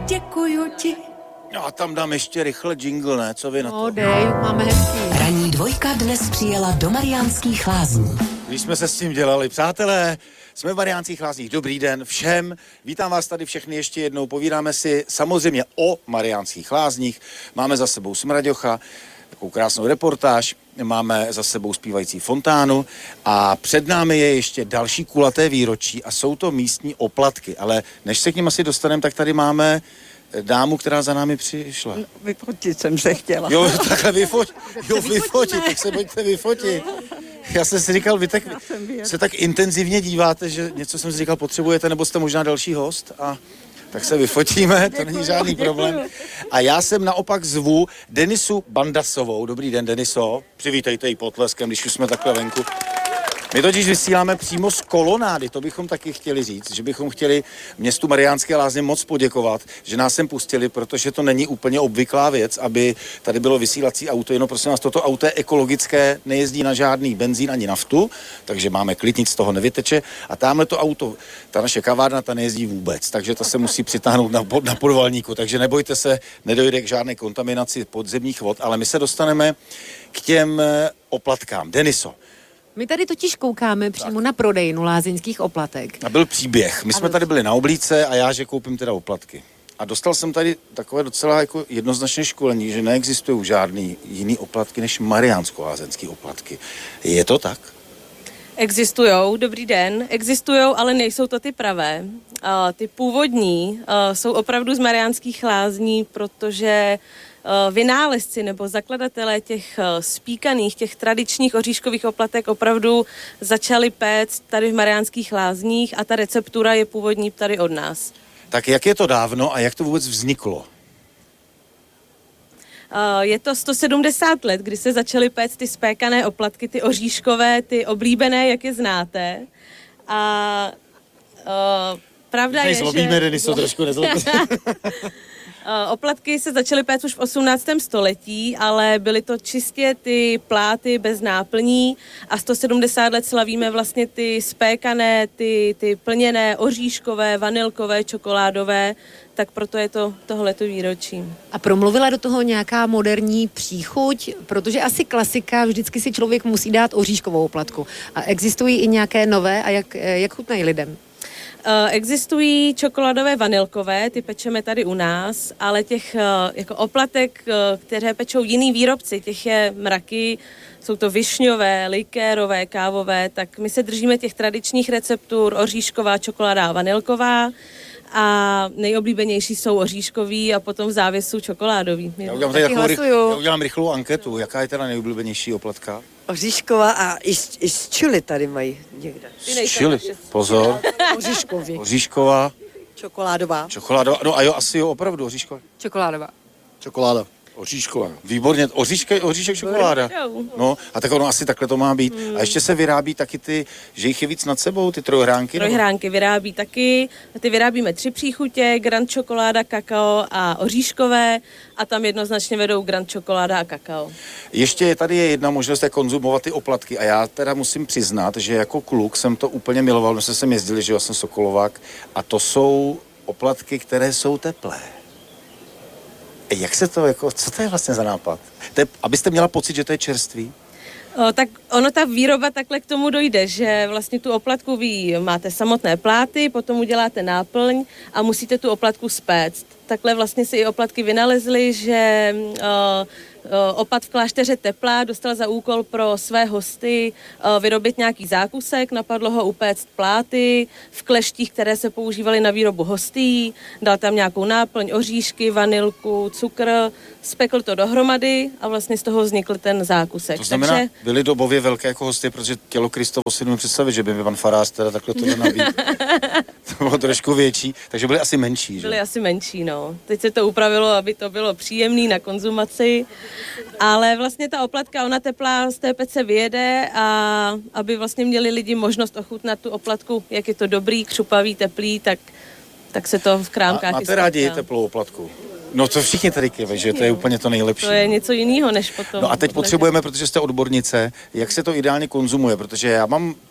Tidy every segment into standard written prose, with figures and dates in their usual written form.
děkuju ti. No a tam dám ještě rychle jingle, ne? Co vy na to? No dej, máme hezký. Ranní dvojka dnes přijela do Mariánských Lázní. Když jsme se s tím dělali, přátelé, jsme v Mariánských Lázních. Dobrý den všem. Vítám vás tady všechny ještě jednou. Povídáme si samozřejmě o Mariánských Lázních. Máme za sebou Smraďocha, takovou krásnou reportáž. Máme za sebou zpívající fontánu a před námi je ještě další kulaté výročí a jsou to místní oplatky. Ale než se k nim asi dostaneme, tak tady máme dámu, která za námi přišla. No, vyfotit jsem se chtěla. Jo, takhle vyfotit, tak se pojďte vyfotit. Já jsem si říkal, vy tak, se tak intenzivně díváte, že něco jsem si říkal, potřebujete, nebo jste možná další host a tak se vyfotíme, to není žádný problém. A já jsem naopak zvu Denisu Bandasovou. Dobrý den, Deniso. Přivítejte ji potleskem, když už jsme takhle venku. My totiž vysíláme přímo z kolonády, to bychom taky chtěli říct, že bychom chtěli městu Mariánské Lázně moc poděkovat, že nás sem pustili, protože to není úplně obvyklá věc, aby tady bylo vysílací auto, jenom prosím vás, toto auto je ekologické, nejezdí na žádný benzín ani naftu, takže máme klid, nic z toho nevyteče a tamhle to auto, ta naše kavárna, ta nejezdí vůbec, takže ta se musí přitáhnout na podvalníku, takže nebojte se, nedojde k žádné kontaminaci podzemních vod, ale my se dostaneme k těm oplatkám. Deniso. My tady totiž koukáme přímo na prodejnu lázeňských oplatek. A byl příběh. My jsme tady byli na Oblíce a já, že koupím teda oplatky. A dostal jsem tady takové docela jako jednoznačné školení, že neexistují žádný jiný oplatky než mariánsko-lázeňský oplatky. Je to tak? Existujou, dobrý den, existujou, ale nejsou to ty pravé. Ty původní jsou opravdu z Mariánských Lázní, protože vynálezci nebo zakladatelé těch spíkaných, těch tradičních oříškových oplatek opravdu začali péct tady v Mariánských Lázních a ta receptura je původní tady od nás. Tak jak je to dávno a jak to vůbec vzniklo? Je to 170 let, kdy se začaly péct ty spékané oplatky, ty oříškové, ty oblíbené, jak je znáte. A pravda je, zlobíme, Deniso, trošku nezlobíme. Oplatky se začaly péct už v 18. století, ale byly to čistě ty pláty bez náplní a 170 let slavíme vlastně ty spékané, ty plněné, oříškové, vanilkové, čokoládové, tak proto je to tohleto výročí. A promluvila do toho nějaká moderní příchuť, protože asi klasika, vždycky si člověk musí dát oříškovou oplatku. A existují i nějaké nové a jak chutnají lidem? Existují čokoládové vanilkové, ty pečeme tady u nás, ale těch jako oplatek, které pečou jiný výrobci, těch je mraky, jsou to višňové, likérové, kávové, tak my se držíme těch tradičních receptur, oříšková, čokoláda a vanilková a nejoblíbenější jsou oříškový a potom v závěsu čokoládový. Já udělám rychlou anketu, jaká je teda nejoblíbenější oplatka? Oříšková a i z čili tady mají někde. Z čili, pozor. Oříšková. Čokoládová. No a jo, asi jo, opravdu, oříšková. Čokoláda. Oříšková. Výborně, oříšek čokoláda. No, a tak ono asi takhle to má být. A ještě se vyrábí taky ty, že jich je víc nad sebou, ty trojhránky? Trojhránky vyrábí taky. Ty vyrábíme 3 příchutě, Grand čokoláda, kakao a oříškové a tam jednoznačně vedou Grand čokoláda a kakao. Ještě tady je jedna možnost, jak konzumovat ty oplatky a já teda musím přiznat, že jako kluk jsem to úplně miloval, my jsme sem jezdili, že já jsem Sokolovák a to jsou oplatky, které jsou teplé. Jak se to, jako, co to je vlastně za nápad? Abyste měla pocit, že to je čerstvý? Tak ono, ta výroba takhle k tomu dojde, že vlastně tu oplatku vy máte samotné pláty, potom uděláte náplň a musíte tu oplatku spéct. Takhle vlastně si i oplatky vynalezly, že opat v klášteře Teplá dostal za úkol pro své hosty vyrobit nějaký zákusek, napadlo ho upéct pláty v kleštích, které se používaly na výrobu hostí, dal tam nějakou náplň, oříšky, vanilku, cukr, spekl to dohromady a vlastně z toho vznikl ten zákusek. To znamená, byli dobově velké jako hosty, protože tělo Kristovo si nemůžu představit, že by mi pan farář teda takhle to nabít. To bylo trošku větší, takže byly asi menší, že? Byly asi menší, no. Teď se to upravilo, aby to bylo příjemný na konzumaci, ale vlastně ta oplatka, ona teplá z té pece vyjede a aby vlastně měli lidi možnost ochutnat tu oplatku, jak je to dobrý, křupavý, teplý, tak se to v krámkách máte rádi teplou oplatku? No to všichni tady kývají, že to je úplně to nejlepší. To je něco jiného než potom. No a teď potřebujeme, protože jste odbornice, jak se to ideálně konzumuje, protože já mám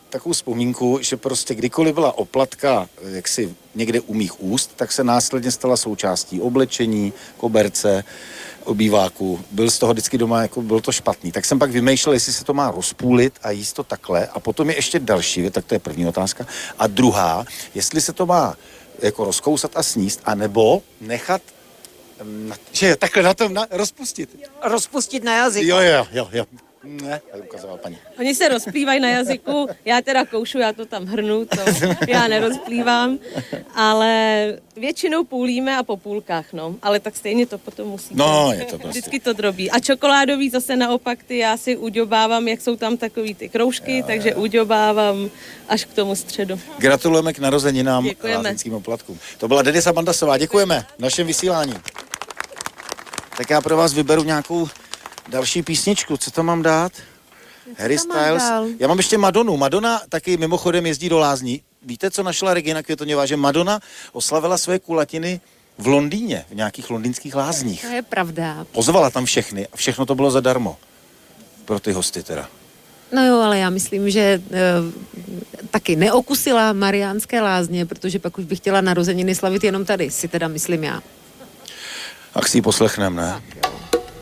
takovou vzpomínku, že prostě kdykoliv byla oplatka jaksi někde u mých úst, tak se následně stala součástí oblečení, koberce, obýváku. Byl z toho vždycky doma, jako bylo to špatný. Tak jsem pak vymýšlel, jestli se to má rozpůlit a jíst to takhle. A potom je ještě další věc, tak to je první otázka. A druhá, jestli se to má jako rozkousat a sníst, anebo nechat že takhle na tom rozpustit. Rozpustit na jazyk. Jo. Ne, tak ukazoval paní. Oni se rozplývají na jazyku, já teda koušu, já to tam hrnu, to já nerozplývám, ale většinou půlíme a po půlkách, no. Ale tak stejně to potom musí. No, je to prostě. Vždycky to drobí. A čokoládový zase naopak, ty já si uďobávám, jak jsou tam takový ty kroužky, takže uďobávám až k tomu středu. Gratulujeme k narozeninám Děkujeme. lázeňským oplatkům. To byla Denisa Bandasová, děkujeme v našem vysílání. Tak já pro vás vyberu nějakou další písničku, co to mám dát? Harry Styles. Já mám ještě Madonu. Madonna taky mimochodem jezdí do lázní. Víte, co našla Regina Květoněvá? Že Madonna oslavila své kulatiny v Londýně, v nějakých londýnských lázních. To je pravda. Pozvala tam všechny a všechno to bylo zadarmo. Pro ty hosty teda. No jo, ale já myslím, že taky neokusila Mariánské lázně, protože pak už bych chtěla narozeniny slavit jenom tady, si teda myslím já. Tak si ji poslechneme, ne?